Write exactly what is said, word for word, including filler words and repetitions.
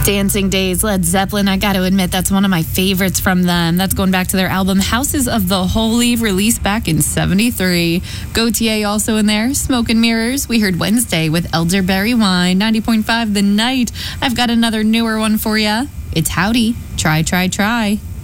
Dancing Days, Led Zeppelin. I got to admit, that's one of my favorites from them. That's going back to their album Houses of the Holy, released back in seventy-three. Gautier also in there. Smoke and Mirrors. We heard Wednesday with Elderberry Wine. ninety point five The Night. I've got another newer one for you. It's Howdy. Try, try, try.